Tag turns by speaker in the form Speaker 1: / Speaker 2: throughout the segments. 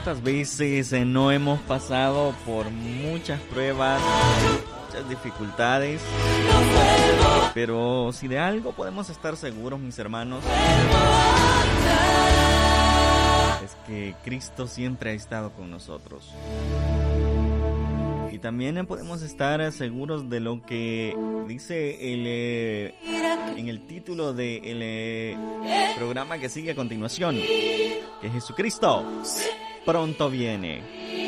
Speaker 1: ¿Cuántas veces no hemos pasado por muchas pruebas, muchas dificultades? Pero si de algo podemos estar seguros, mis hermanos, es que Cristo siempre ha estado con nosotros. Y también podemos estar seguros de lo que dice en el título del programa que sigue a continuación, que Jesucristo pronto viene.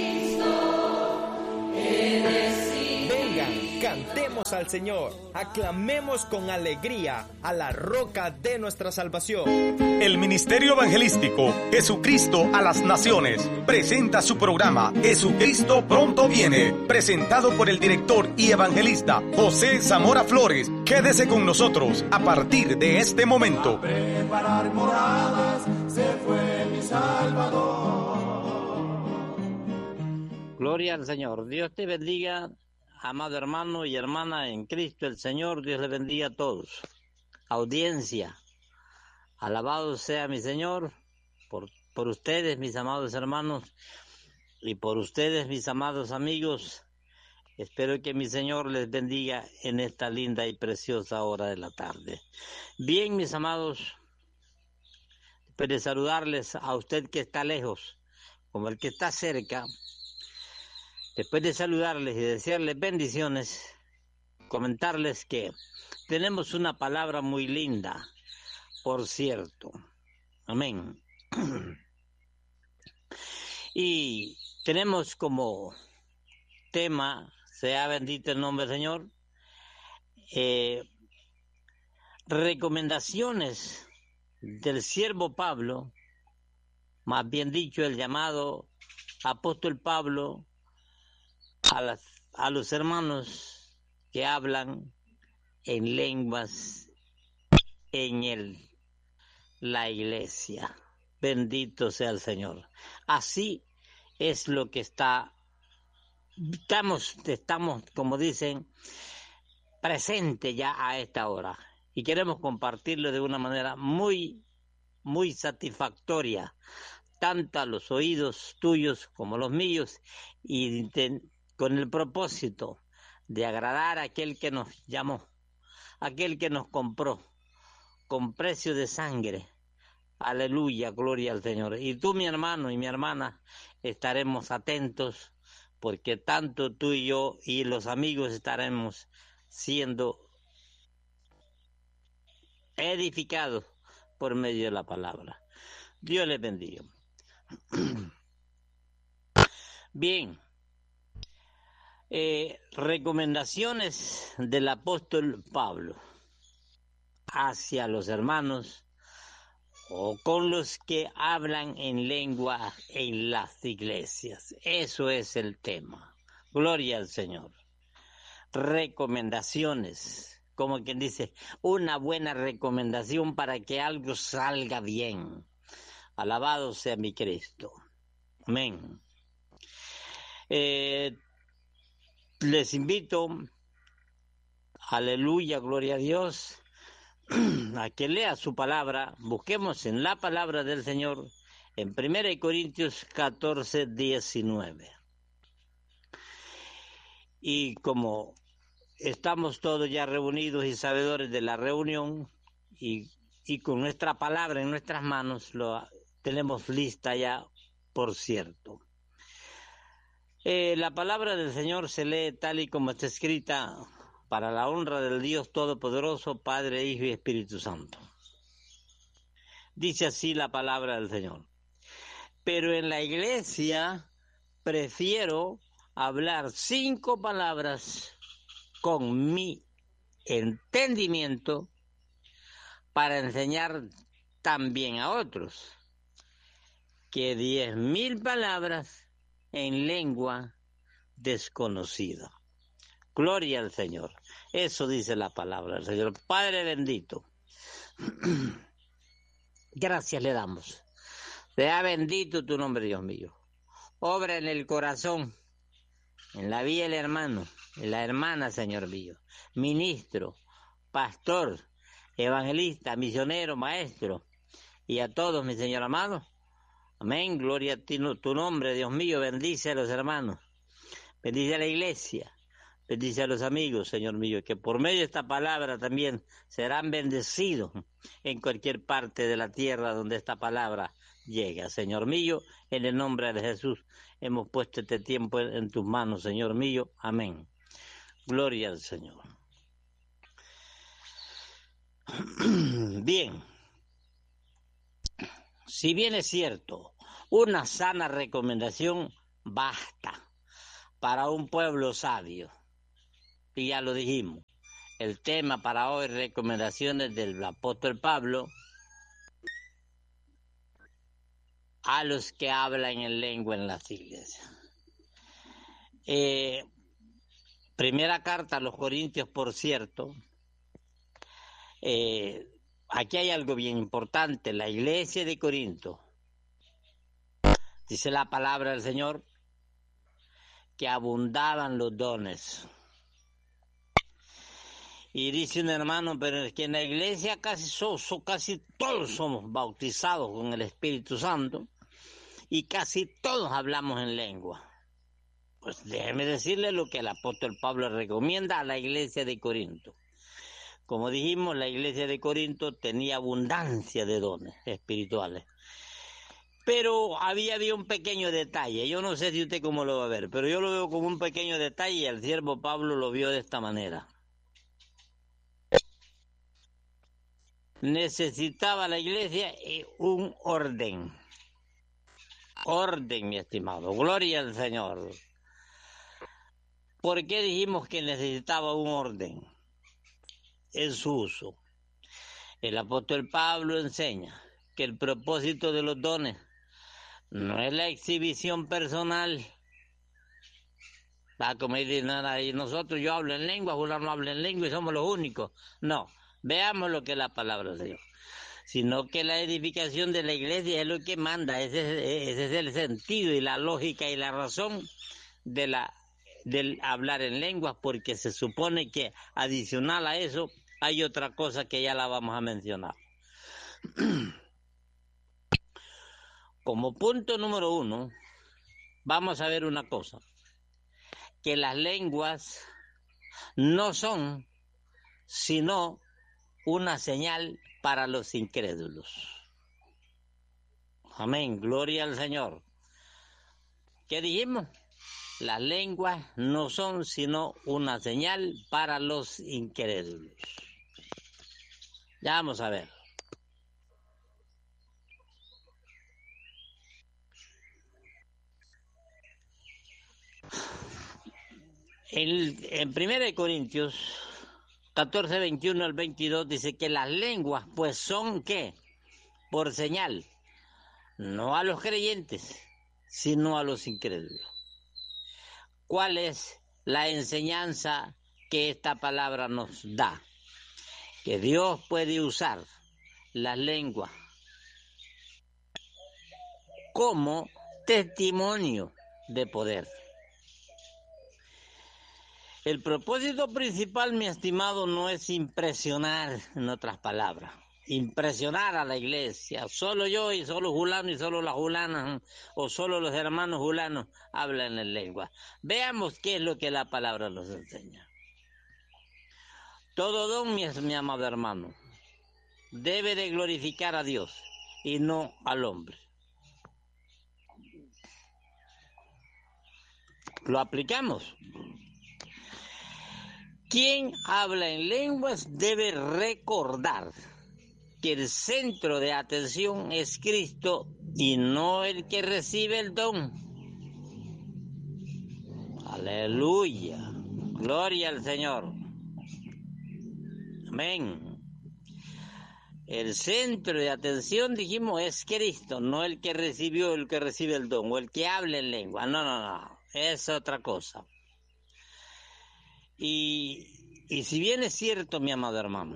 Speaker 2: Vengan, cantemos al Señor, aclamemos con alegría a la roca de nuestra salvación.
Speaker 3: El Ministerio Evangelístico Jesucristo a las Naciones presenta su programa Jesucristo pronto viene, presentado por el director y evangelista José Zamora Flores. Quédese con nosotros a partir de este momento.
Speaker 4: A preparar moradas se fue mi Salvador.
Speaker 5: Gloria al Señor. Dios te bendiga, amado hermano y hermana en Cristo el Señor. Dios le bendiga a todos. Audiencia, alabado sea mi Señor por ustedes, mis amados hermanos, y por ustedes, mis amados amigos. Espero que mi Señor les bendiga en esta linda y preciosa hora de la tarde. Bien, mis amados, después de saludarles a usted que está lejos, como el que está cerca, después de saludarles y desearles bendiciones, comentarles que tenemos una palabra muy linda, por cierto. Amén. Y tenemos como tema, sea bendito el nombre del Señor, recomendaciones del siervo Pablo, más bien dicho, el llamado apóstol Pablo, a los hermanos que hablan en lenguas en la iglesia. Bendito sea el Señor. Así es lo que estamos, como dicen, presente ya a esta hora. Y queremos compartirlo de una manera muy, muy satisfactoria, tanto a los oídos tuyos como los míos, y con el propósito de agradar a aquel que nos llamó, aquel que nos compró con precio de sangre. Aleluya, gloria al Señor. Y tú, mi hermano y mi hermana, estaremos atentos, porque tanto tú y yo y los amigos estaremos siendo edificados por medio de la palabra. Dios les bendiga. Bien. Recomendaciones del apóstol Pablo hacia los hermanos o con los que hablan en lengua en las iglesias. Eso es el tema. Gloria al Señor. Recomendaciones, como quien dice, una buena recomendación para que algo salga bien. Alabado sea mi Cristo. Amén. Les invito, aleluya, gloria a Dios, a que lea su palabra. Busquemos en la palabra del Señor en 1 Corintios 14, 19. Y como estamos todos ya reunidos y sabedores de la reunión, y con nuestra palabra en nuestras manos, lo tenemos lista ya, por cierto. La palabra del Señor se lee tal y como está escrita, para la honra del Dios Todopoderoso, Padre, Hijo y Espíritu Santo. Dice así la palabra del Señor. Pero en la iglesia prefiero hablar 5 palabras con mi entendimiento para enseñar también a otros, que 10,000 palabras en lengua desconocida. Gloria al Señor. Eso dice la palabra del Señor. Padre bendito, gracias le damos. Sea bendito tu nombre, Dios mío. Obra en el corazón, en la vida del hermano, en la hermana, Señor mío. Ministro, pastor, evangelista, misionero, maestro, y a todos, mi Señor amado, Amén, gloria a ti, tu nombre, Dios mío, bendice a los hermanos, bendice a la iglesia, bendice a los amigos, Señor mío, que por medio de esta palabra también serán bendecidos en cualquier parte de la tierra donde esta palabra llega, Señor mío, en el nombre de Jesús hemos puesto este tiempo en tus manos, Señor mío, amén. Gloria al Señor. Bien, si bien es cierto, una sana recomendación basta para un pueblo sabio, y ya lo dijimos, el tema para hoy, recomendaciones del apóstol Pablo a los que hablan en lengua en las iglesias. Primera carta a los Corintios, por cierto, aquí hay algo bien importante. La iglesia de Corinto, dice la palabra del Señor, que abundaban los dones. Y dice un hermano, pero es que en la iglesia casi todos somos bautizados con el Espíritu Santo y casi todos hablamos en lengua. Pues déjeme decirle lo que el apóstol Pablo recomienda a la iglesia de Corinto. Como dijimos, la iglesia de Corinto tenía abundancia de dones espirituales. Pero había un pequeño detalle. Yo no sé si usted cómo lo va a ver, pero yo lo veo como un pequeño detalle y el siervo Pablo lo vio de esta manera. Necesitaba la iglesia un orden. Orden, mi estimado. Gloria al Señor. ¿Por qué dijimos que necesitaba un orden en su uso? El apóstol Pablo enseña que el propósito de los dones no es la exhibición personal. Como dicen, y nosotros, yo hablo en lengua, fulano habla en lengua y somos los únicos. No, veamos lo que es la palabra del Señor. Sino que la edificación de la iglesia es lo que manda. Ese es el sentido y la lógica y la razón del hablar en lenguas, porque se supone que adicional a eso hay otra cosa que ya la vamos a mencionar. Como punto número 1, vamos a ver una cosa, que las lenguas no son sino una señal para los incrédulos. Amén, gloria al Señor. ¿Qué dijimos? Las lenguas no son sino una señal para los incrédulos. Ya vamos a ver. En 1 Corintios 14, 21 al 22 dice que las lenguas pues son ¿qué? Por señal, no a los creyentes, sino a los incrédulos. ¿Cuál es la enseñanza que esta palabra nos da? Que Dios puede usar las lenguas como testimonio de poder. El propósito principal, mi estimado, no es impresionar, en otras palabras, impresionar a la iglesia. Solo yo y solo Julano y solo las Julanas o solo los hermanos Julanos hablan en lengua. Veamos qué es lo que la palabra nos enseña. Todo don, mi amado hermano, debe de glorificar a Dios y no al hombre. ¿Lo aplicamos? Quien habla en lenguas debe recordar que el centro de atención es Cristo y no el que recibe el don. Aleluya. Gloria al Señor. Amén. El centro de atención, dijimos, es Cristo, no el que recibió, el que recibe el don, o el que habla en lengua. No. Es otra cosa. Y si bien es cierto, mi amado hermano,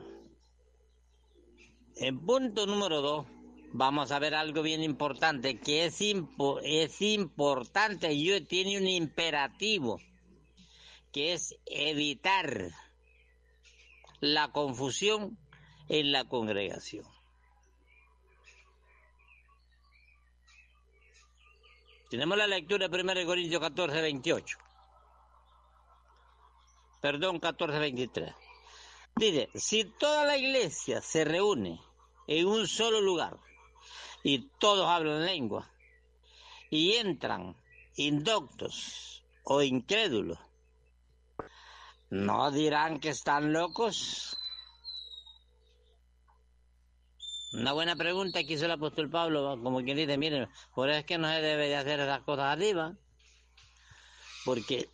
Speaker 5: en punto número 2, vamos a ver algo bien importante, que es importante y tiene un imperativo, que es evitar la confusión en la congregación. Tenemos la lectura de 1 Corintios 14, 28. Perdón, 14, 23. Dice, si toda la iglesia se reúne en un solo lugar y todos hablan lengua y entran indoctos o incrédulos, ¿no dirán que están locos? Una buena pregunta que hizo el apóstol Pablo, como quien dice, miren, por eso es que no se debe de hacer esas cosas arriba, porque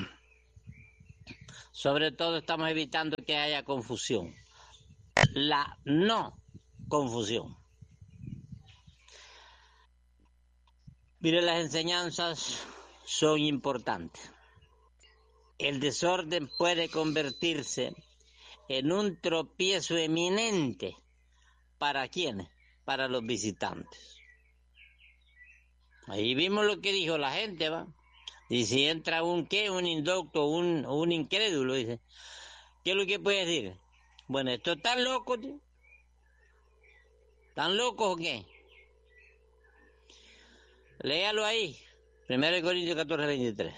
Speaker 5: sobre todo estamos evitando que haya confusión. La no confusión. Miren, las enseñanzas son importantes. El desorden puede convertirse en un tropiezo eminente. ¿Para quiénes? Para los visitantes. Ahí vimos lo que dijo la gente, ¿va? Y si entra un indocto, un incrédulo, dice, ¿qué es lo que puede decir? Bueno, ¿esto están locos, tío? ¿Están locos o qué? Léalo ahí, 1 Corintios 14, 23.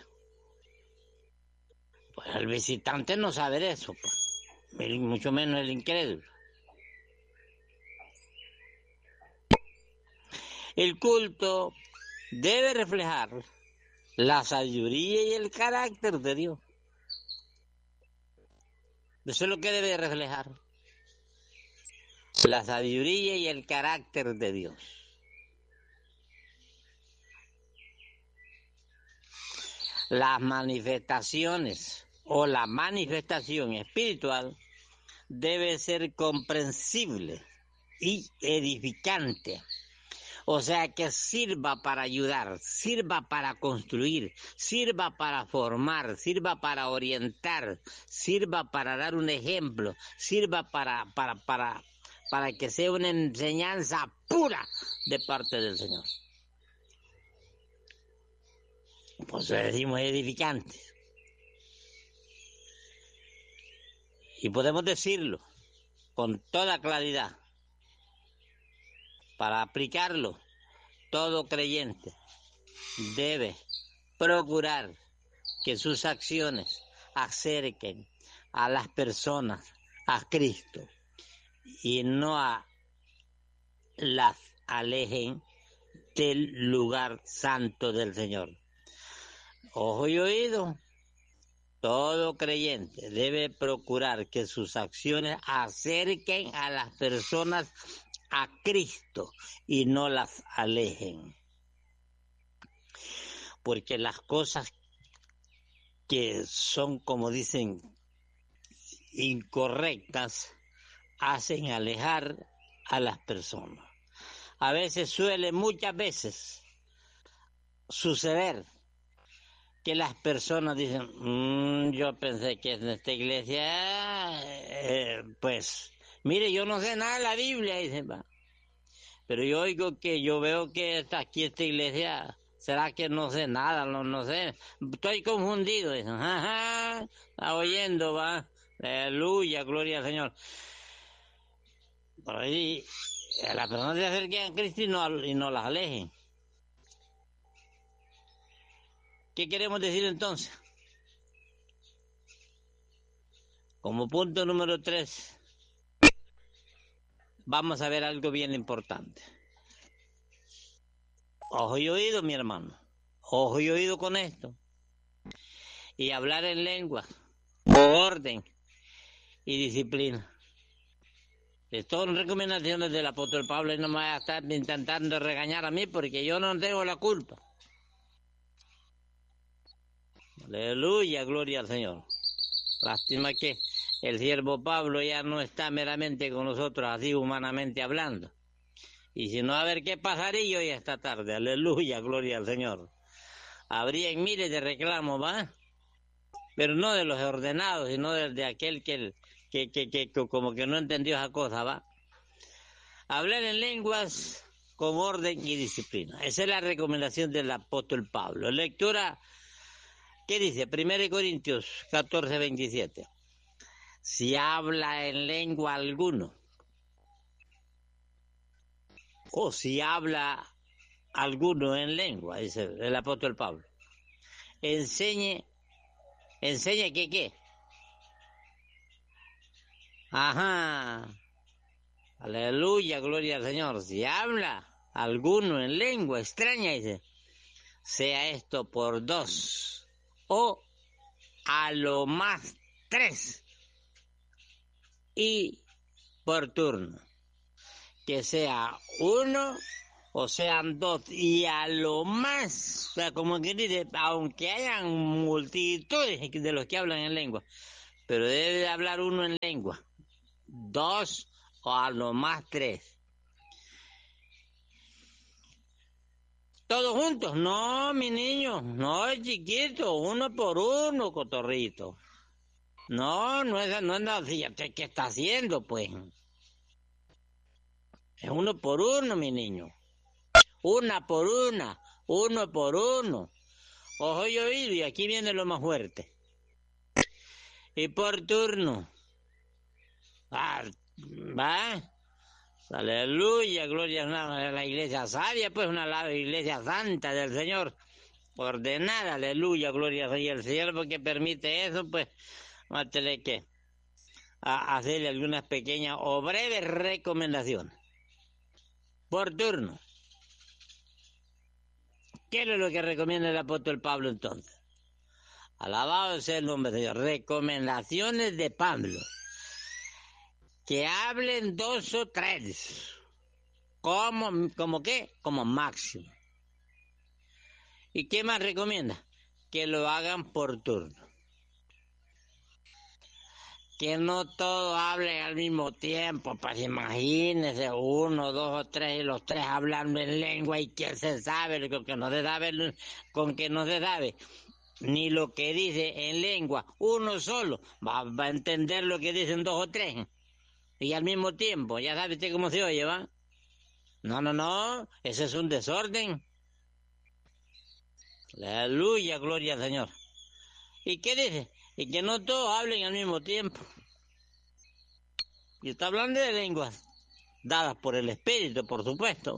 Speaker 5: Pues el visitante no sabe de eso, pues. Mucho menos el incrédulo. El culto debe reflejar la sabiduría y el carácter de Dios. Eso es lo que debe reflejar. La sabiduría y el carácter de Dios. Las manifestaciones o la manifestación espiritual debe ser comprensible y edificante. O sea, que sirva para ayudar, sirva para construir, sirva para formar, sirva para orientar, sirva para dar un ejemplo, sirva para que sea una enseñanza pura de parte del Señor. Pues decimos edificante. Y podemos decirlo con toda claridad. Para aplicarlo, todo creyente debe procurar que sus acciones acerquen a las personas a Cristo y no las alejen del lugar santo del Señor. Ojo y oído, todo creyente debe procurar que sus acciones acerquen a las personas a Cristo y no las alejen. Porque las cosas que son, como dicen, incorrectas, hacen alejar a las personas. A veces muchas veces suceder que las personas dicen, yo pensé que en esta iglesia, pues, mire, yo no sé nada de la Biblia, dicen, va. Pero yo veo que está aquí esta iglesia, ¿será que no sé nada? No sé, estoy confundido, dicen, ajá, está oyendo, va, aleluya, gloria al Señor. Por ahí, las personas se acerquen a Cristo y no las alejen. ¿Qué queremos decir entonces? Como punto número 3, vamos a ver algo bien importante. Ojo y oído, mi hermano. Ojo y oído con esto. Y hablar en lengua, con orden y disciplina. Esto son recomendaciones del apóstol Pablo y no me voy a estar intentando regañar a mí porque yo no tengo la culpa. Aleluya, gloria al Señor. Lástima que el siervo Pablo ya no está meramente con nosotros así humanamente hablando. Y si no, a ver qué pasaría hoy esta tarde. Aleluya, gloria al Señor. Habría miles de reclamos, ¿va? Pero no de los ordenados, sino de aquel que como que no entendió esa cosa, ¿va? Hablar en lenguas con orden y disciplina. Esa es la recomendación del apóstol Pablo. Lectura, ¿qué dice? 1 Corintios 14, 27. Si habla en lengua alguno, o si habla alguno en lengua, dice el apóstol Pablo. Enseñe que qué. Ajá. Aleluya, gloria al Señor. Si habla alguno en lengua extraña, dice, sea esto por 2 o a lo más 3 y por turno. Que sea 1 o sean 2 y a lo más, o sea, como que dice, aunque hayan multitudes de los que hablan en lengua, pero debe de hablar uno en lengua, 2 o a lo más 3. ¿Todos juntos? No, mi niño, no, chiquito, uno por uno, cotorrito. No es así, ¿qué está haciendo, pues? Es uno por uno, mi niño. Una por una, uno por uno. Ojo y oído, y aquí viene lo más fuerte. Y por turno. ¿Va? Aleluya, gloria a la iglesia sabia, pues una iglesia santa del Señor. Ordenada, aleluya, gloria a Dios. Y el siervo que permite eso, pues, va a tener que hacerle algunas pequeñas o breves recomendaciones. Por turno. ¿Qué es lo que recomienda el apóstol Pablo entonces? Alabado sea el nombre de Dios. Recomendaciones de Pablo. Que hablen 2 o 3. ¿Cómo qué? Como máximo. ¿Y qué más recomienda? Que lo hagan por turno. Que no todos hablen al mismo tiempo, pues imagínense 1, 2 o 3 y los 3 hablando en lengua y quién se sabe, con que no se sabe ni lo que dice en lengua, uno solo va a entender lo que dicen 2 o 3 y al mismo tiempo, ya sabe usted cómo se oye, ¿va? No, ese es un desorden. Aleluya, gloria al Señor. ¿Y qué dice? Y que no todos hablen al mismo tiempo. Y está hablando de lenguas dadas por el Espíritu, por supuesto.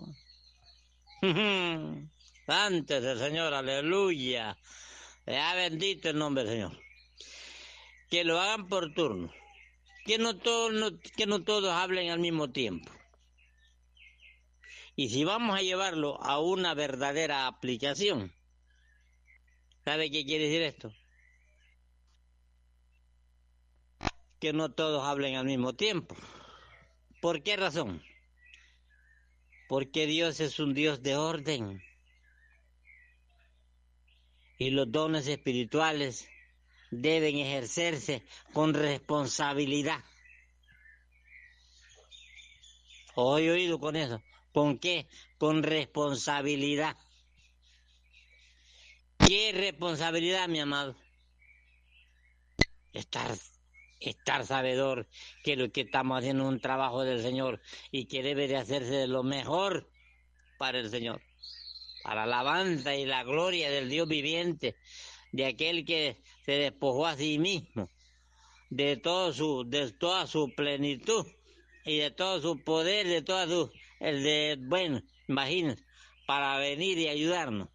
Speaker 5: Santo es el Señor, aleluya. Sea bendito el nombre del Señor. Que lo hagan por turno. Que no todos hablen al mismo tiempo. Y si vamos a llevarlo a una verdadera aplicación, ¿sabe qué quiere decir esto? Que no todos hablen al mismo tiempo. ¿Por qué razón? Porque Dios es un Dios de orden. Y los dones espirituales deben ejercerse con responsabilidad. ¿He oído con eso? ¿Con qué? Con responsabilidad. ¿Qué responsabilidad, mi amado? Estar sabedor que lo que estamos haciendo es un trabajo del Señor y que debe de hacerse de lo mejor para el Señor, para la alabanza y la gloria del Dios viviente, de aquel que se despojó a sí mismo, de toda su plenitud y de todo su poder, de toda su, imagínense, para venir y ayudarnos.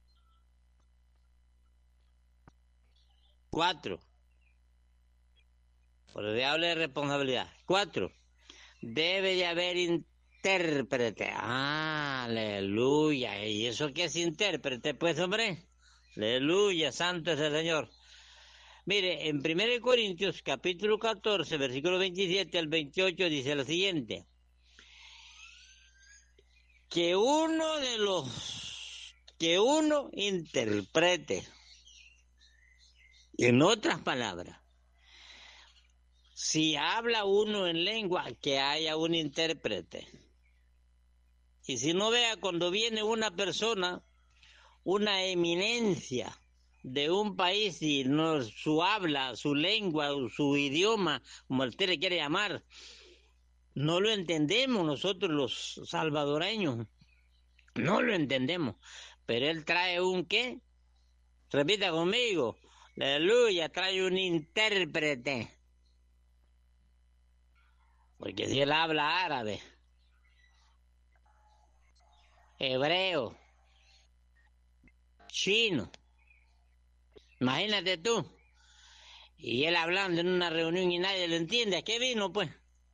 Speaker 5: 4. Por el habla de responsabilidad. 4. Debe de haber intérprete. Aleluya. ¿Y eso qué es intérprete? Pues, hombre. Aleluya. Santo es el Señor. Mire, en 1 Corintios, capítulo 14, versículo 27 al 28, dice lo siguiente. Que uno interprete. En otras palabras, si habla uno en lengua, que haya un intérprete. Y si no vea, cuando viene una persona, una eminencia de un país y no, su habla, su lengua, su idioma, como usted le quiere llamar, no lo entendemos nosotros los salvadoreños. No lo entendemos. Pero él trae un ¿qué? Repita conmigo. Aleluya, trae un intérprete. Porque si él habla árabe, hebreo, chino. Imagínate tú. Y él hablando en una reunión y nadie lo entiende. ¿A qué vino, pues?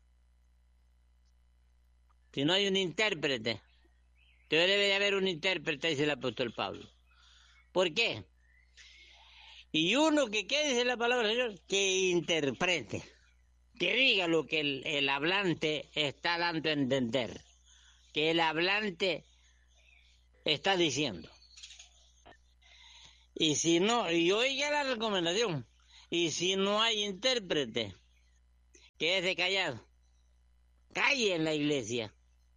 Speaker 5: Si no hay un intérprete. Debe de haber un intérprete, dice el apóstol Pablo. ¿Por qué? Y uno que, ¿qué dice la palabra del Señor? Que interprete. Que diga lo que el hablante está dando a entender. Que el hablante está diciendo. Y si no, y oiga la recomendación. Y si no hay intérprete, quédese callado. Calle en la iglesia.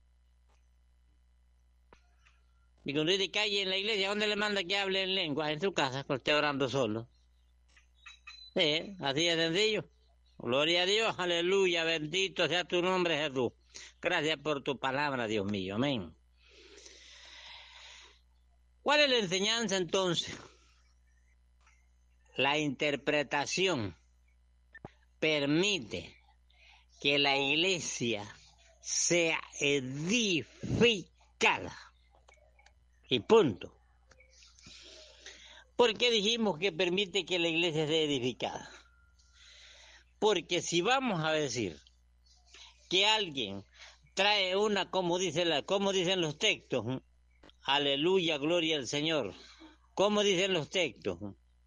Speaker 5: Y cuando dice calle en la iglesia, ¿dónde le manda que hable en lengua? En su casa, cuando esté orando solo. Sí, así de sencillo. Gloria a Dios, aleluya, bendito sea tu nombre, Jesús. Gracias por tu palabra, Dios mío, amén. ¿Cuál es la enseñanza entonces? La interpretación permite que la iglesia sea edificada. Y punto. ¿Por qué dijimos que permite que la iglesia sea edificada? Porque si vamos a decir que alguien trae una, como dicen los textos, aleluya, gloria al Señor, como dicen los textos,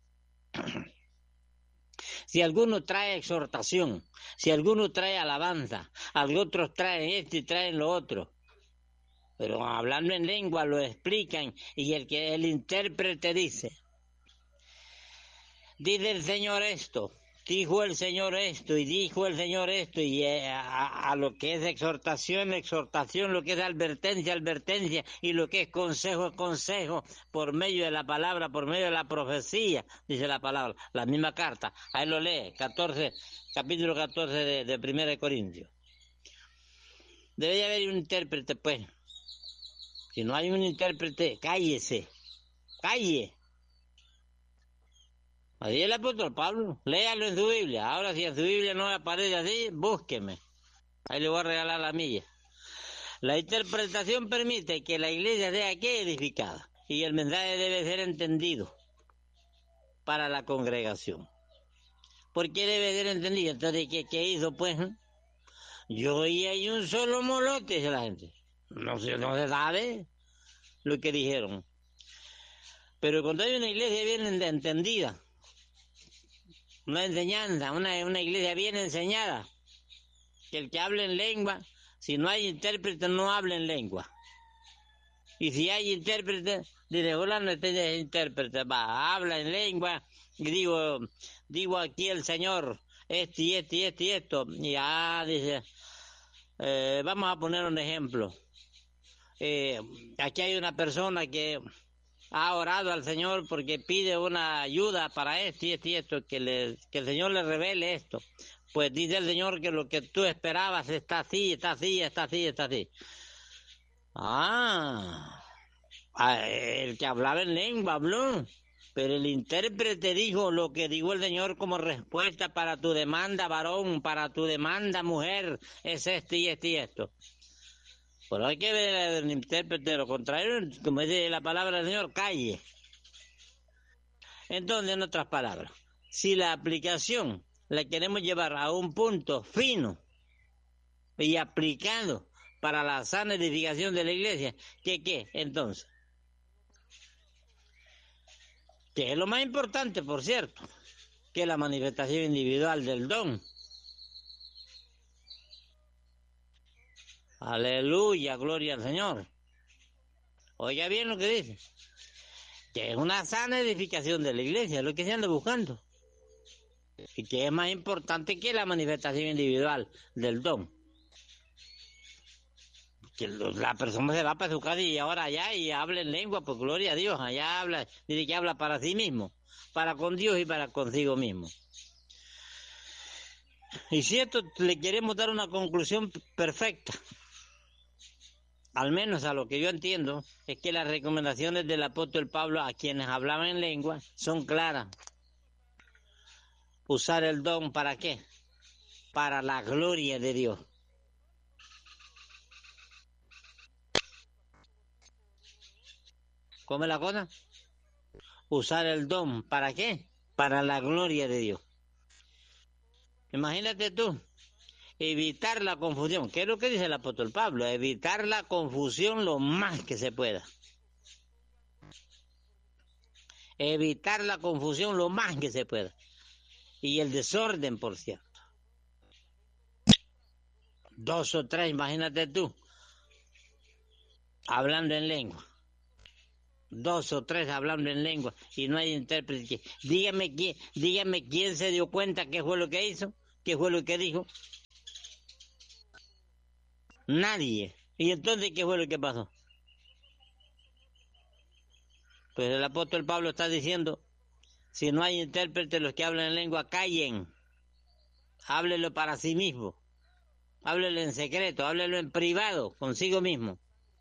Speaker 5: si alguno trae exhortación, si alguno trae alabanza, otros traen esto y traen lo otro, pero hablando en lengua lo explican y el intérprete dice el Señor esto, dijo el Señor esto y dijo el Señor esto, y a lo que es exhortación, lo que es advertencia, y lo que es consejo, por medio de la palabra, por medio de la profecía, dice la palabra, la misma carta, ahí lo lee, capítulo 14 de 1 Corintios. Debe haber un intérprete, pues. Si no hay un intérprete, cállese, calle. Así el apóstol Pablo, léalo en su Biblia. Ahora, si en su Biblia no aparece así, búsqueme. Ahí le voy a regalar la mía. La interpretación permite que la iglesia sea aquí edificada y el mensaje debe ser entendido para la congregación. ¿Por qué debe ser entendido? Entonces, ¿qué hizo, pues? Yo oí ahí un solo molote, dice la gente. No se sabe lo que dijeron. Pero cuando hay una iglesia bien entendida, una enseñanza, una iglesia bien enseñada, que el que hable en lengua, si no hay intérprete, no habla en lengua. Y si hay intérprete, dice, hola, no tiene intérprete, habla en lengua, y digo aquí el Señor, esto y esto y esto y esto. Y dice, vamos a poner un ejemplo. Aquí hay una persona que ha orado al Señor porque pide una ayuda para esto y esto y esto, que el Señor le revele esto. Pues dice el Señor que lo que tú esperabas está así, está así, está así, está así. El que hablaba en lengua habló, pero el intérprete dijo lo que dijo el Señor como respuesta para tu demanda, varón, para tu demanda, mujer, es esto y esto y esto. Pero hay que ver el intérprete, lo contrario, como dice la palabra del Señor, calle. Entonces, en otras palabras, si la aplicación la queremos llevar a un punto fino y aplicado para la sana edificación de la iglesia, ¿qué? Entonces, que es lo más importante, por cierto, que es la manifestación individual del don. Aleluya, gloria al Señor. Oiga bien lo que dice. Que es una sana edificación de la iglesia, es lo que se anda buscando. Y que es más importante que la manifestación individual del don. Que la persona se va para su casa y ahora allá y habla en lengua, pues gloria a Dios, allá habla, dice que habla para sí mismo, para con Dios y para consigo mismo. Y si esto le queremos dar una conclusión perfecta, al menos a lo que yo entiendo, es que las recomendaciones del apóstol Pablo a quienes hablaban en lengua son claras. Usar el don, ¿para qué? Para la gloria de Dios. ¿Cómo es la cosa? usar el don. ¿Para qué? Para la gloria de Dios. Imagínate tú, evitar la confusión. ¿Qué es lo que dice el apóstol Pablo? Evitar la confusión lo más que se pueda. Evitar la confusión lo más que se pueda. Y el desorden, por cierto. 2 o 3, imagínate tú, hablando en lengua. 2 o 3 hablando en lengua y no hay intérprete. Dígame quién se dio cuenta qué fue lo que hizo, qué fue lo que dijo. Nadie. ¿Y entonces qué fue lo que pasó? Pues el apóstol Pablo está diciendo, si no hay intérprete, los que hablan en lengua callen. Háblelo para sí mismo. Háblelo en secreto, háblelo en privado, consigo mismo.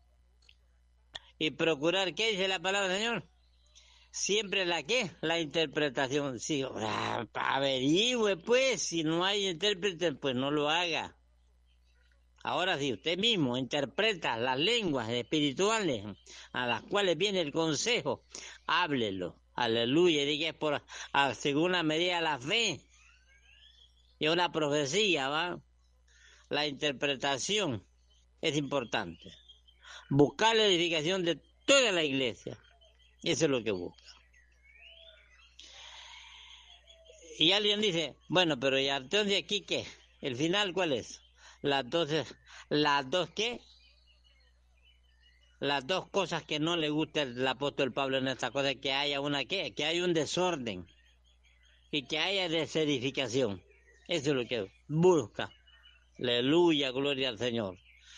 Speaker 5: Y procurar, ¿qué dice la palabra del Señor? Siempre la ¿qué? La interpretación. Sí, averigüe pues, si no hay intérprete, pues no lo haga. Ahora si usted mismo interpreta las lenguas espirituales a las cuales viene el consejo, háblelo. Aleluya, y diga es por según la medida de la fe. Y una profecía, ¿va? La interpretación es importante. Buscar la edificación de toda la iglesia. Eso es lo que busca. Y alguien dice, bueno, pero ¿y entonces aquí qué? ¿El final cuál es? Las dos ¿qué? Las dos cosas que no le gusta el apóstol Pablo en esta cosa, que haya una ¿qué? Que haya un desorden y que haya desedificación. Eso es lo que busca. Aleluya, gloria al Señor.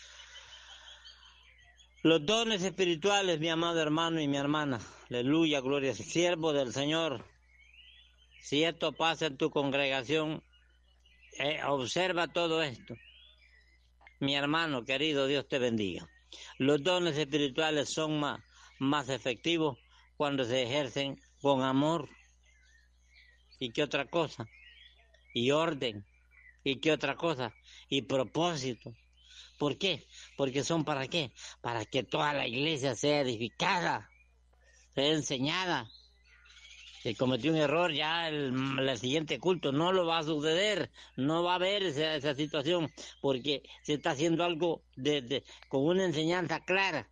Speaker 5: Los dones espirituales, mi amado hermano y mi hermana, aleluya, gloria, siervo del Señor. Si esto pasa en tu congregación, observa todo esto. Mi hermano querido, Dios te bendiga. Los dones espirituales son más efectivos cuando se ejercen con amor. ¿Y qué otra cosa? Y orden. ¿Y qué otra cosa? Y propósito. ¿Por qué? Porque son ¿para qué? Para que toda la iglesia sea edificada, sea enseñada. Si cometió un error, ya el siguiente culto no lo va a suceder, no va a haber esa situación, porque se está haciendo algo con una enseñanza clara.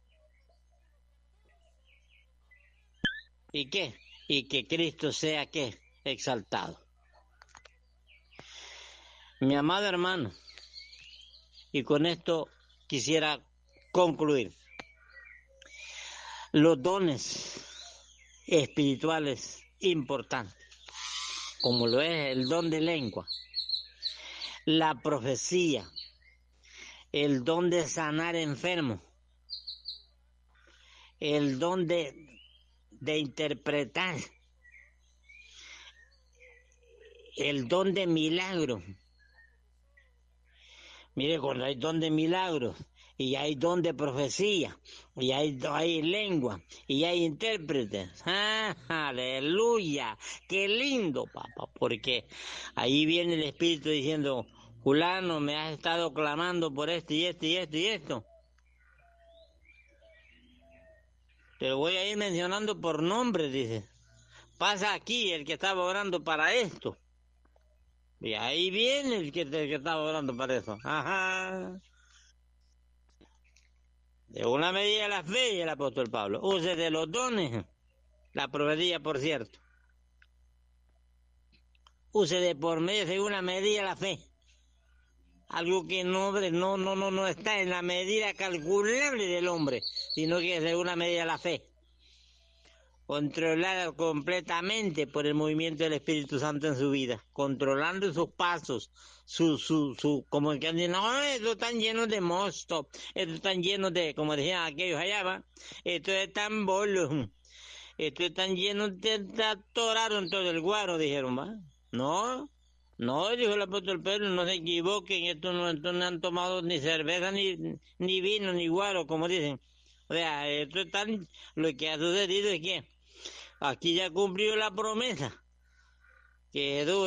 Speaker 5: ¿Y qué? Y que Cristo sea ¿qué? Exaltado. Mi amado hermano, y con esto quisiera concluir. Los dones espirituales importantes, como lo es el don de lengua, la profecía, el don de sanar enfermos, el don de interpretar, el don de milagro. Mire, cuando hay don de milagros, y hay don de profecía, y hay lengua, y hay intérpretes. ¡Ah, aleluya! ¡Qué lindo, papá! Porque ahí viene el Espíritu diciendo, fulano, me has estado clamando por esto y esto y esto y esto. Te lo voy a ir mencionando por nombre, dice. Pasa aquí el que estaba orando para esto. Y ahí viene el que estaba orando para eso. Ajá. De una medida la fe y el apóstol Pablo. Use de los dones. La profecía, por cierto. Use de por medio de una medida la fe. Algo que no está en la medida calculable del hombre, sino que es de una medida la fe. Controlada completamente por el movimiento del Espíritu Santo en su vida, controlando sus pasos, como el que dicen, no, esto están llenos de mosto, esto están llenos de, como decían aquellos allá, ¿va? Esto es tan bolo, esto están llenos de, atoraron todo el guaro, dijeron, ¿va? No, dijo el apóstol Pedro, no se equivoquen, esto no han tomado ni cerveza, ni vino, ni guaro, como dicen. O sea, esto es tan, lo que ha sucedido es que aquí ya cumplió la promesa que Jesús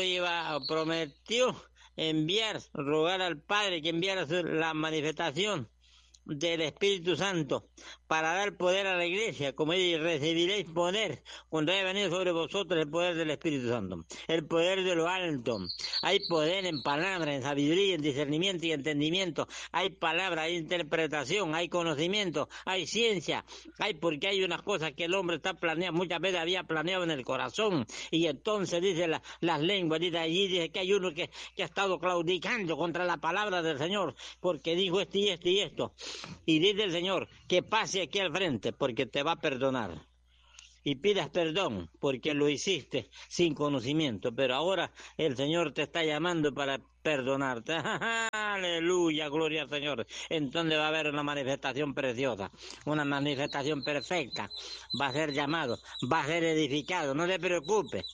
Speaker 5: prometió rogar al Padre que enviara la manifestación del Espíritu Santo para dar poder a la iglesia, como dice, recibiréis poder cuando haya venido sobre vosotros el poder del Espíritu Santo, el poder de lo alto. Hay poder en palabra, en sabiduría, en discernimiento y entendimiento. Hay palabra, hay interpretación, hay conocimiento, hay ciencia, porque hay unas cosas que el hombre está planeando, muchas veces había planeado en el corazón, y entonces dice las lenguas, dice allí, dice que hay uno que ha estado claudicando contra la palabra del Señor, porque dijo esto y esto y esto. Y dice el Señor que pase aquí al frente porque te va a perdonar. Y pidas perdón porque lo hiciste sin conocimiento. Pero ahora el Señor te está llamando para perdonarte. Aleluya, gloria al Señor. Entonces va a haber una manifestación preciosa, una manifestación perfecta. Va a ser llamado, va a ser edificado. No te preocupes,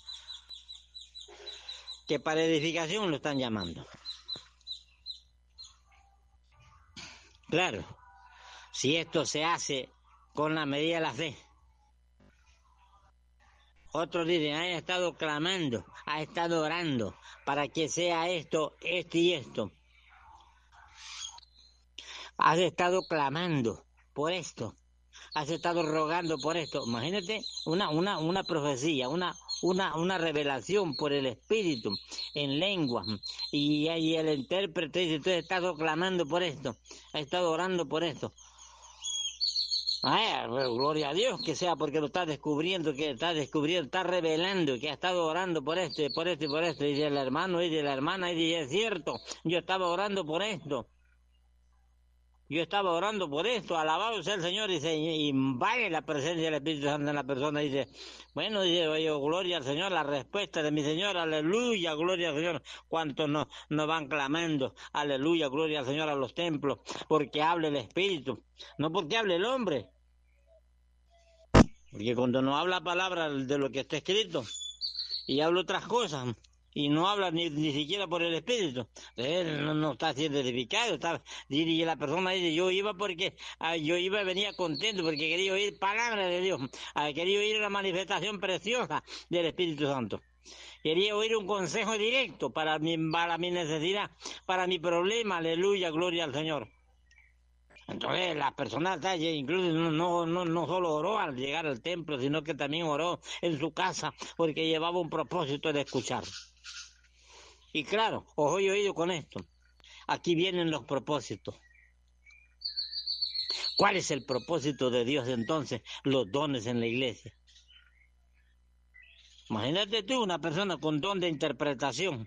Speaker 5: que para edificación lo están llamando. Claro, si esto se hace con la medida de la fe. Otros dicen, ha estado clamando, ha estado orando para que sea esto, esto y esto. Has estado clamando por esto, has estado rogando por esto. Imagínate una profecía, una revelación por el Espíritu en lengua, y el intérprete dice, tú has estado clamando por esto, has estado orando por esto. Gloria a Dios que sea, porque lo está descubriendo, está revelando que ha estado orando por esto y por esto y por esto. Y dice el hermano y dice la hermana, y dice, es cierto, yo estaba orando por esto. Yo estaba orando por esto, alabado sea el Señor, y vaya la presencia del Espíritu Santo en la persona, dice, bueno, dice, oye, gloria al Señor, la respuesta de mi Señor, aleluya, gloria al Señor. ¿Cuántos nos van clamando, aleluya, gloria al Señor, a los templos, porque hable el Espíritu, no porque hable el hombre? Porque cuando no habla palabra de lo que está escrito, y habla otras cosas, y no habla ni siquiera por el Espíritu, él no está siendo edificado. Y la persona dice, yo iba venía contento porque quería oír palabra de Dios, quería oír una manifestación preciosa del Espíritu Santo. Quería oír un consejo directo para mi necesidad, para mi problema, aleluya, gloria al Señor. Entonces la persona incluso no solo oró al llegar al templo, sino que también oró en su casa, porque llevaba un propósito de escuchar. Y claro, ojo y oído con esto. Aquí vienen los propósitos. ¿Cuál es el propósito de Dios entonces? Los dones en la iglesia. Imagínate tú una persona con don de interpretación.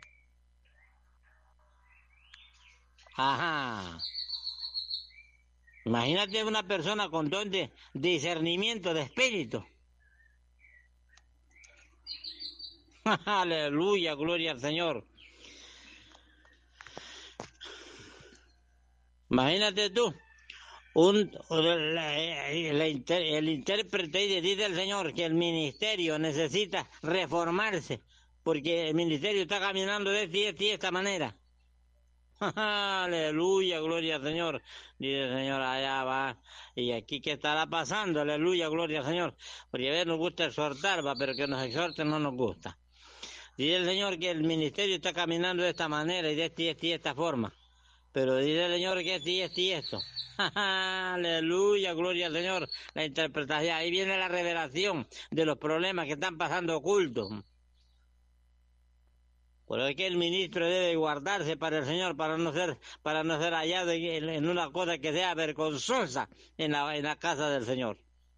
Speaker 5: Ajá. Imagínate una persona con don de discernimiento de espíritu. Aleluya, gloria al Señor. Imagínate tú, el intérprete dice el Señor que el ministerio necesita reformarse, porque el ministerio está caminando de esta manera. Aleluya, gloria al Señor. Dice el Señor, allá va. ¿Y aquí qué estará pasando? Aleluya, gloria al Señor. Porque a ver, nos gusta exhortar, pero que nos exhorten no nos gusta. Dice el Señor que el ministerio está caminando de esta manera y de esta forma. Pero dice el Señor que y esto. Aleluya, gloria al Señor. La interpretación, ahí viene la revelación de los problemas que están pasando ocultos. Por eso es que el ministro debe guardarse para el Señor, para no ser hallado en una cosa que sea vergonzosa en la casa del Señor.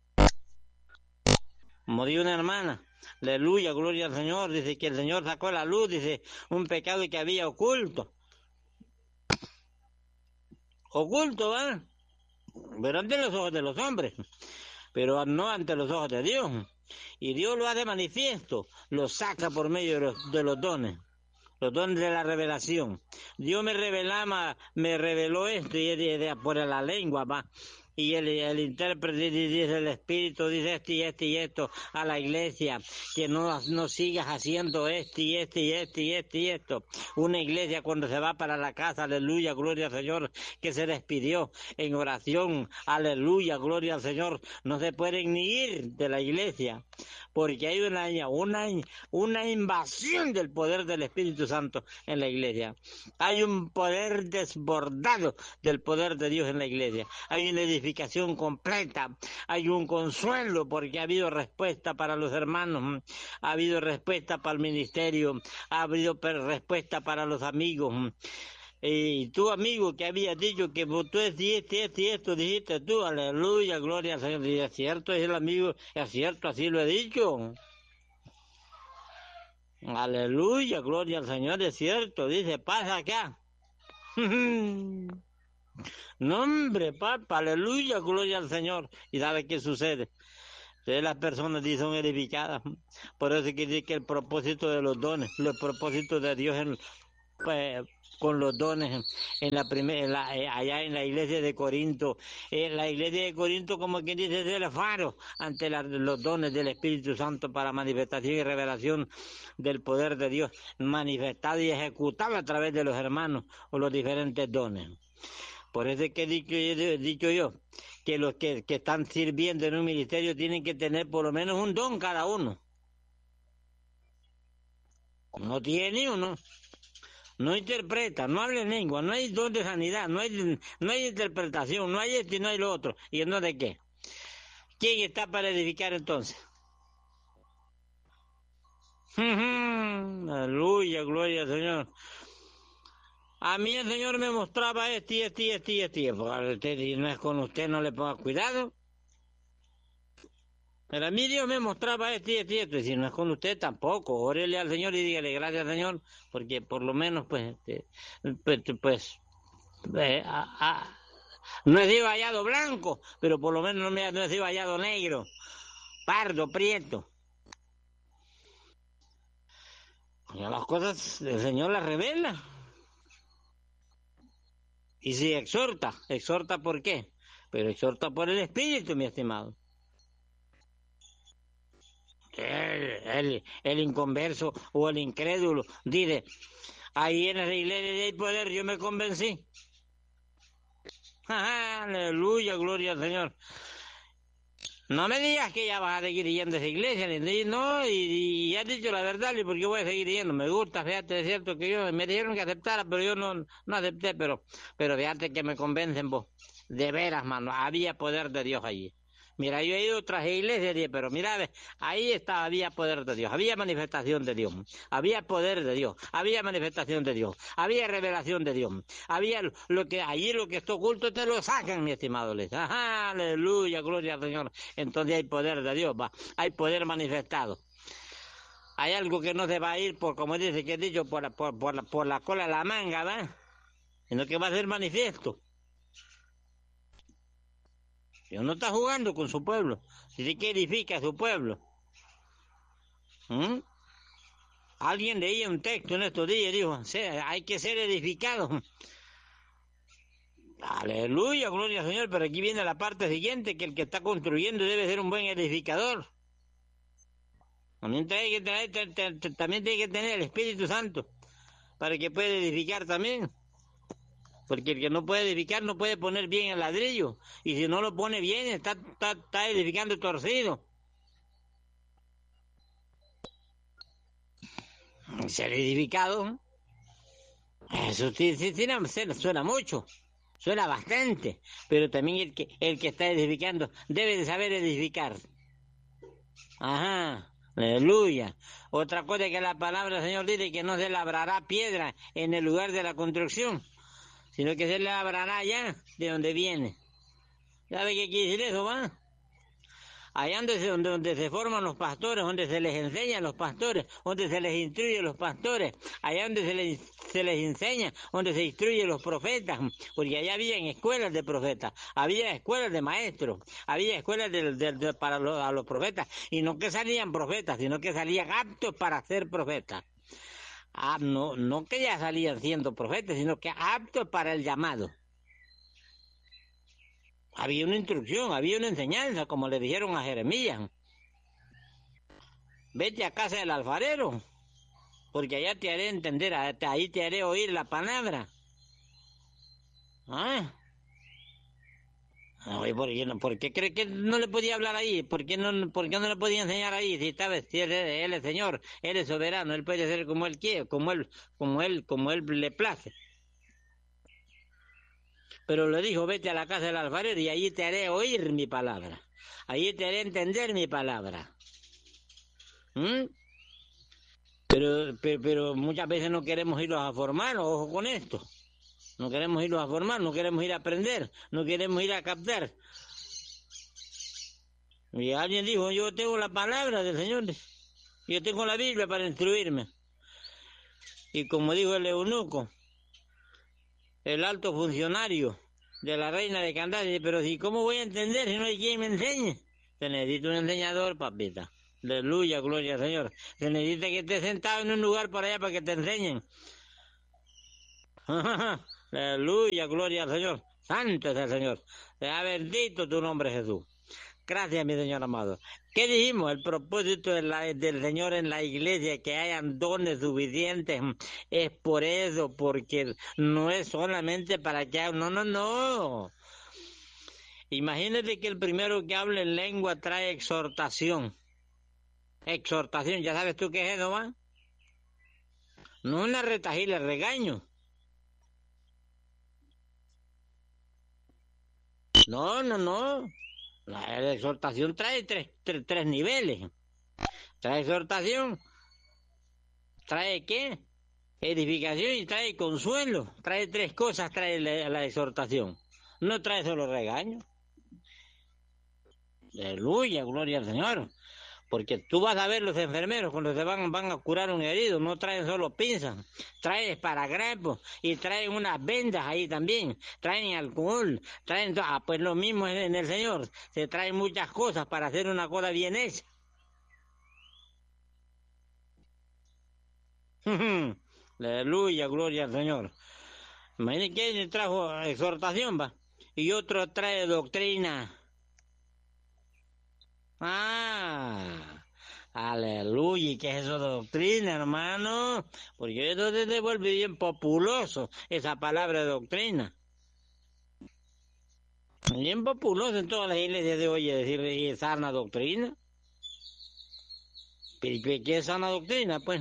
Speaker 5: Como dijo una hermana, aleluya, gloria al Señor, dice que el Señor sacó a la luz, dice, un pecado que había oculto. Oculto, ¿va? Pero ante los ojos de los hombres, pero no ante los ojos de Dios. Y Dios lo hace manifiesto, lo saca por medio de los dones. Los dones de la revelación. Dios me reveló esto y por la lengua, va. Y el intérprete dice, el Espíritu dice esto y esto a la iglesia, que no sigas haciendo esto y esto. Una iglesia cuando se va para la casa, aleluya, gloria al Señor, que se despidió en oración, aleluya, gloria al Señor, no se pueden ni ir de la iglesia, porque hay una invasión del poder del Espíritu Santo en la iglesia. Hay un poder desbordado del poder de Dios en la iglesia. Hay una edificación completa, hay un consuelo porque ha habido respuesta para los hermanos, ha habido respuesta para el ministerio, ha habido respuesta para los amigos. Y tú, amigo, que habías dicho que tú esto, dijiste tú, aleluya, gloria al Señor. Y es cierto, es el amigo, es cierto, así lo he dicho. Aleluya, gloria al Señor, es cierto, dice, pasa acá. No, hombre, papá, aleluya, gloria al Señor. ¿Y sabe qué sucede? Entonces las personas son edificadas. Por eso quiere decir que el propósito de los dones, los propósitos de Dios con los dones allá en la iglesia de Corinto. La iglesia de Corinto, como quien dice, es el faro ante los dones del Espíritu Santo para manifestación y revelación del poder de Dios, manifestado y ejecutado a través de los hermanos o los diferentes dones. Por eso es que he dicho yo que los que están sirviendo en un ministerio tienen que tener por lo menos un don cada uno. No tiene uno. No interpreta, no habla en lengua, no hay don de sanidad, no hay interpretación, no hay esto y no hay lo otro. ¿Y no de qué? ¿Quién está para edificar entonces? Aleluya, gloria al Señor. A mí el Señor me mostraba esto. Si no es con usted, no le ponga cuidado. Pero a mí Dios me mostraba esto. Y si no es con usted, tampoco. Órele al Señor y dígale gracias al Señor, porque por lo menos, no he sido hallado blanco, pero por lo menos no he sido hallado negro, pardo, prieto. Las cosas el Señor las revela. Y si exhorta ¿por qué? Pero exhorta por el Espíritu, mi estimado. El inconverso o el incrédulo dice, ahí en la iglesia hay poder, yo me convencí. Aleluya, gloria al Señor. No me digas que ya vas a seguir yendo a esa iglesia, no, y has dicho la verdad, porque voy a seguir yendo. Me gusta, fíjate, es cierto que me dijeron que aceptara, pero yo no acepté, pero fíjate que me convencen vos. De veras, mano, había poder de Dios allí. Mira, yo he ido a otras iglesias, pero mira, ahí había poder de Dios, había manifestación de Dios, había poder de Dios, había manifestación de Dios, había revelación de Dios, había allí lo que está oculto te lo sacan, mi estimado. Aleluya, gloria al Señor. Entonces hay poder de Dios, hay poder manifestado. Hay algo que no se va a ir por, como dice que he dicho, por la cola de la manga, ¿va? Sino que va a ser manifiesto. Dios no está jugando con su pueblo, dice que edifica a su pueblo. Alguien leía un texto en estos días y dijo, hay que ser edificados. Aleluya, gloria al Señor, pero aquí viene la parte siguiente, que el que está construyendo debe ser un buen edificador. También tiene que tener el Espíritu Santo para que pueda edificar también. Porque el que no puede edificar no puede poner bien el ladrillo. Y si no lo pone bien, está edificando torcido. Ser edificado, eso sí, suena mucho, suena bastante. Pero también el que está edificando debe de saber edificar. Aleluya. Otra cosa que la palabra del Señor dice, que no se labrará piedra en el lugar de la construcción, sino que se labrará allá de donde viene. ¿Sabe qué quiere decir eso, va? Allá donde se forman los pastores, donde se les enseña a los pastores, donde se les instruye a los pastores, allá donde se les enseña, donde se instruye a los profetas, porque allá había escuelas de profetas, había escuelas de maestros, había escuelas para los profetas, y no que salían profetas, sino que salían aptos para ser profetas. No que ya salían siendo profetas, sino que aptos para el llamado. Había una instrucción, había una enseñanza, como le dijeron a Jeremías. Vete a casa del alfarero, porque allá te haré entender, ahí te haré oír la palabra. ¿Ah? Oye, ¿por qué cree que no le podía hablar ahí? ¿Por qué no le podía enseñar ahí? Si él es Señor, Él es soberano, Él puede hacer como Él quiere, como Él le place. Pero le dijo, vete a la casa del alfarero y allí te haré oír mi palabra. Allí te haré entender mi palabra. Pero muchas veces no queremos irlos a formar, ojo con esto. No queremos irlos a formar, no queremos ir a aprender, no queremos ir a captar. Y alguien dijo, yo tengo la palabra del Señor, yo tengo la Biblia para instruirme. Y como dijo el eunuco, el alto funcionario de la reina de Candace, pero si cómo voy a entender si no hay quien me enseñe. Se necesita un enseñador, papita. Aleluya, gloria al Señor. Se necesita que estés sentado en un lugar por allá para que te enseñen. Aleluya, gloria al Señor. Santo es el Señor. Sea bendito tu nombre, Jesús. Gracias, mi Señor amado. ¿Qué dijimos? El propósito del Señor en la iglesia, que hayan dones suficientes, es por eso, porque no es solamente para que hagan... No. Imagínate que el primero que habla en lengua trae exhortación. Exhortación, ¿ya sabes tú qué es eso, va? No una retajila, regaño. No. La exhortación trae tres niveles. Trae exhortación. ¿Trae qué? Edificación y trae consuelo. Trae tres cosas, trae la exhortación. No trae solo regaño. Aleluya, gloria al Señor. Porque tú vas a ver los enfermeros cuando se van a curar un herido, no traen solo pinzas, traen esparadrapos y traen unas vendas ahí también, traen alcohol, pues lo mismo en el Señor, se traen muchas cosas para hacer una cosa bien hecha. Aleluya, gloria al Señor. Imagínate que él trajo exhortación, va, y otro trae doctrina. Aleluya, ¿y qué es eso de doctrina, hermano? Porque eso se vuelve bien populoso, esa palabra de doctrina. Bien populoso en todas las iglesias de hoy decir sana doctrina. ¿Pero qué es sana doctrina? Pues,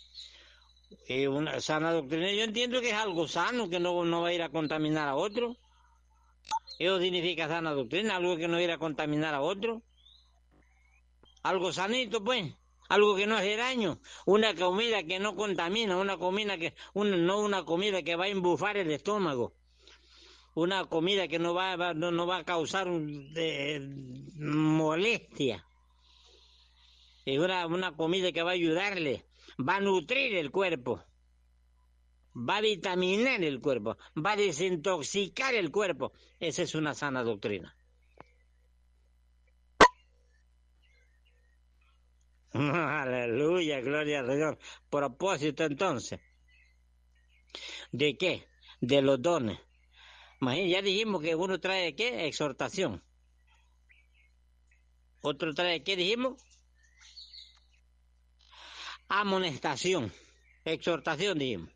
Speaker 5: una sana doctrina, yo entiendo que es algo sano, que no va a ir a contaminar a otro. Eso significa sana doctrina, algo que no va a ir a contaminar a otro. Algo sanito, pues, algo que no hace daño, una comida que no contamina, una comida que va a embufar el estómago, una comida que no va a causar molestia, es una comida que va a ayudarle, va a nutrir el cuerpo, va a vitaminar el cuerpo, va a desintoxicar el cuerpo. Esa es una sana doctrina. Aleluya, gloria al Señor. Propósito entonces. ¿De qué? De los dones. Imagínate, ya dijimos que uno trae ¿qué? Exhortación. Otro trae ¿qué dijimos? Amonestación. Exhortación dijimos.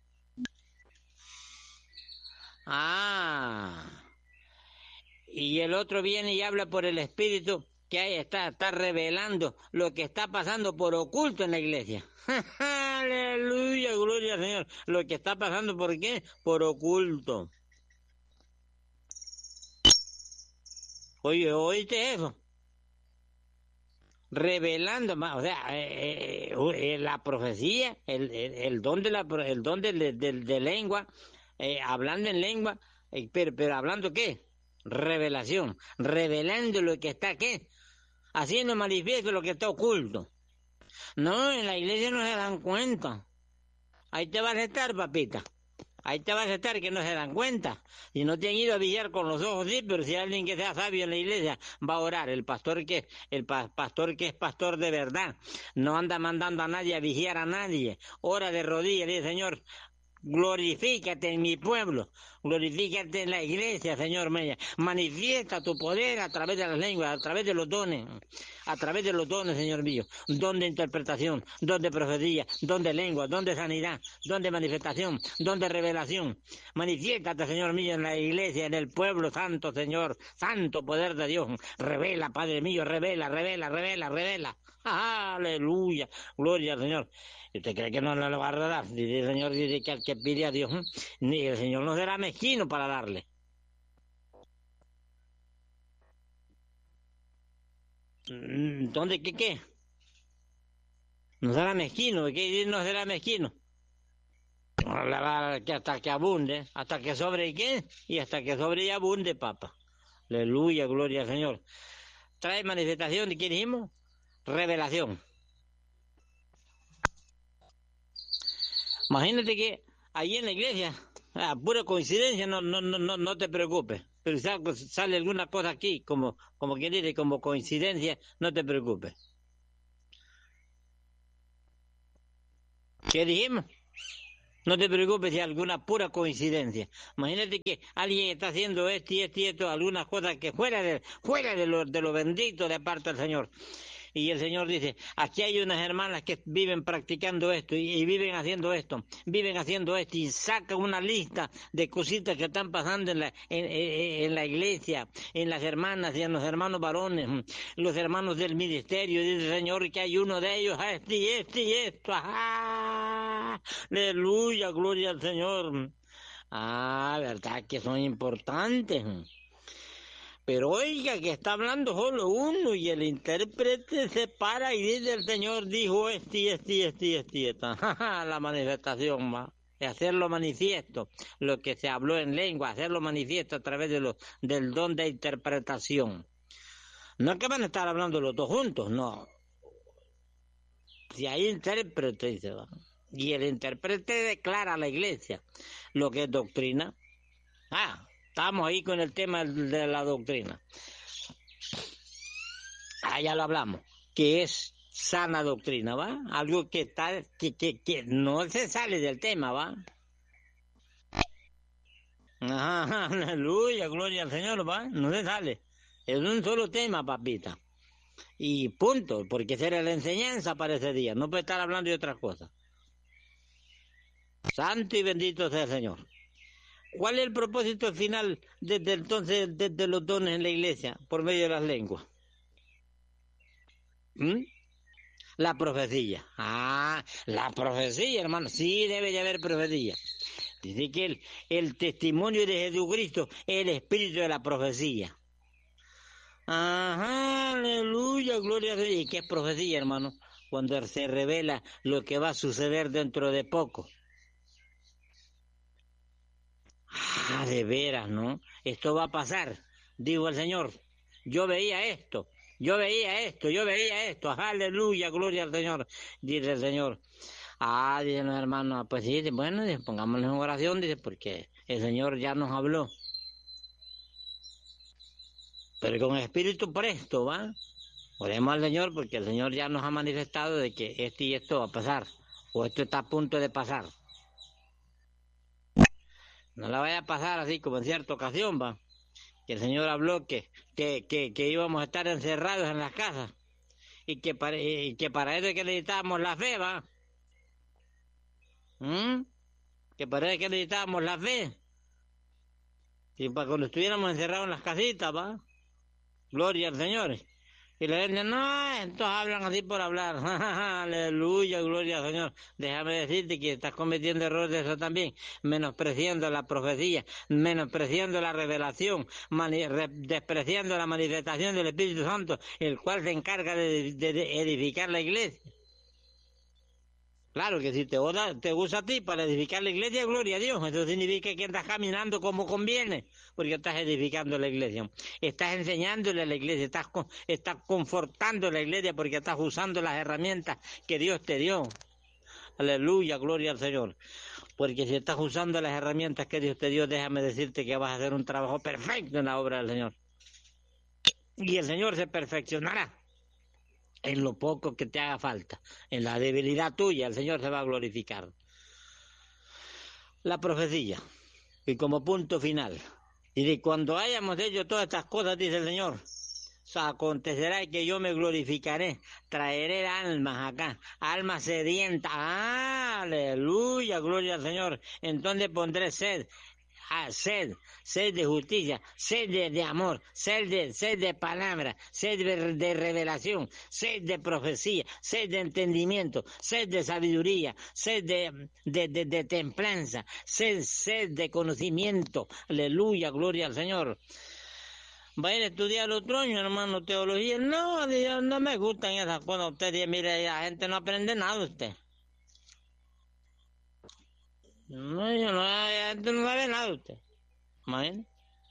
Speaker 5: Y el otro viene y habla por el Espíritu, que ahí está revelando lo que está pasando por oculto en la iglesia. Aleluya, gloria al Señor. Lo que está pasando, ¿por qué? Por oculto. Oye, ¿oíste eso? Revelando, o sea, la profecía, el don de lengua, hablando en lengua, pero hablando ¿qué? Revelación, revelando lo que está ¿qué? Haciendo manifiesto lo que está oculto. No, en la iglesia no se dan cuenta. Ahí te vas a estar, papita. Ahí te vas a estar que no se dan cuenta. Si no te han ido a vigiar con los ojos, sí, pero si hay alguien que sea sabio en la iglesia, va a orar. El pastor que es pastor de verdad. No anda mandando a nadie a vigiar a nadie. Ora de rodillas, dice Señor, glorifícate en mi pueblo. glorifícate en la iglesia, Señor mío. Manifiesta tu poder a través de las lenguas, a través de los dones, Señor mío. Don de interpretación, don de profecía, don de lengua, don de sanidad, don de manifestación, don de revelación. Manifiéstate, Señor mío, en la iglesia, en el pueblo santo, Señor, santo poder de Dios. Revela, Padre mío, revela. Aleluya, gloria al Señor. ¿Y usted cree que no le lo va a dar? Dice el Señor, dice que al que pide a Dios, ni el Señor no será mezquino para darle. ¿Dónde qué? No será mezquino, ¿qué no será mezquino? Que hasta que abunde, hasta que sobre qué, y hasta que sobre y abunde, papá. Aleluya, gloria al Señor. Trae manifestación, ¿de qué dijimos? Revelación. Imagínate que allí en la iglesia, pura coincidencia, no te preocupes. Pero si sale alguna cosa aquí, como quien dice, como coincidencia, no te preocupes. ¿Qué dijimos? No te preocupes si hay alguna pura coincidencia. Imagínate que alguien está haciendo esto y esto, algunas cosas que fuera de lo bendito de parte del Señor. Y el Señor dice, aquí hay unas hermanas que viven practicando esto y viven haciendo esto, y saca una lista de cositas que están pasando en la iglesia, en las hermanas y en los hermanos varones, los hermanos del ministerio. Dice el Señor que hay uno de ellos, esto. ¡Ah! Aleluya, gloria al Señor. Verdad que son importantes. Pero oiga que está hablando solo uno y el intérprete se para y dice el Señor dijo esto. La manifestación va. Hacerlo manifiesto, lo que se habló en lengua, hacerlo manifiesto a través del don de interpretación. No es que van a estar hablando los dos juntos, no. Si hay intérprete, dice, va. Y el intérprete declara a la iglesia lo que es doctrina. Estamos ahí con el tema de la doctrina. Ya lo hablamos, que es sana doctrina, ¿va? Algo que no se sale del tema, ¿va? Aleluya, gloria al Señor, ¿va? No se sale. Es un solo tema, papita. Y punto, porque será la enseñanza para ese día. No puede estar hablando de otras cosas. Santo y bendito sea el Señor. ¿Cuál es el propósito final desde los dones en la iglesia por medio de las lenguas? La profecía. La profecía, hermano. Sí, debe de haber profecía. Dice que el testimonio de Jesucristo es el espíritu de la profecía. Aleluya, gloria a Dios. ¿Y qué es profecía, hermano? Cuando se revela lo que va a suceder dentro de poco. De veras, ¿no? Esto va a pasar, dijo el Señor. Yo veía esto. Aleluya, gloria al Señor, dice el Señor. Dicen los hermanos, pues sí, bueno, pongámonos en oración, dice, porque el Señor ya nos habló. Pero con espíritu presto, ¿va? Oremos al Señor porque el Señor ya nos ha manifestado de que esto y esto va a pasar, o esto está a punto de pasar. No la vaya a pasar así como en cierta ocasión, va. Que el Señor habló que íbamos a estar encerrados en las casas y que para eso es que necesitábamos la fe, va. Que para eso es que necesitábamos la fe. Y para cuando estuviéramos encerrados en las casitas, va. Gloria al Señor. Y la gente, no, entonces hablan así por hablar. Aleluya, gloria al Señor. Déjame decirte que estás cometiendo errores de eso también. Menospreciando la profecía, menospreciando la revelación, despreciando la manifestación del Espíritu Santo, el cual se encarga de edificar la iglesia. Claro que si te usa a ti para edificar la iglesia, gloria a Dios. Eso significa que estás caminando como conviene, porque estás edificando la iglesia. Estás enseñándole a la iglesia, estás confortando la iglesia porque estás usando las herramientas que Dios te dio. Aleluya, gloria al Señor. Porque si estás usando las herramientas que Dios te dio, déjame decirte que vas a hacer un trabajo perfecto en la obra del Señor. Y el Señor se perfeccionará en lo poco que te haga falta, en la debilidad tuya, el Señor se va a glorificar. La profecía. y como punto final. Y de cuando hayamos hecho todas estas cosas, dice el Señor, acontecerá que yo me glorificaré, traeré almas acá, almas sedientas, aleluya, gloria al Señor. Entonces pondré sed de justicia, sed de amor, sed de palabra, sed de revelación, sed de profecía, sed de entendimiento, sed de sabiduría, sed de templanza, sed de conocimiento, aleluya, gloria al Señor. Va a ir a estudiar otro año, hermano, teología. No me gustan esas cosas. Usted dice, mire, la gente no aprende nada, usted. La gente no sabe nada, usted. Imagínate.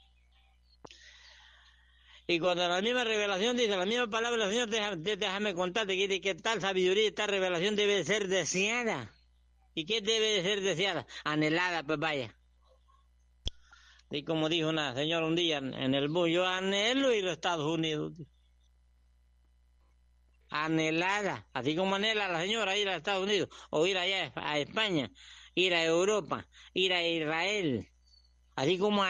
Speaker 5: Y cuando la misma revelación dice, la misma palabra del Señor, déjame contarte que tal sabiduría, tal revelación debe ser deseada. ¿Y qué debe de ser deseada? Anhelada, pues vaya. Y como dijo una señora un día en el bus, yo anhelo ir a Estados Unidos. Anhelada, así como anhela la señora ir a Estados Unidos, o ir allá a España, ir a Europa, ir a Israel, así como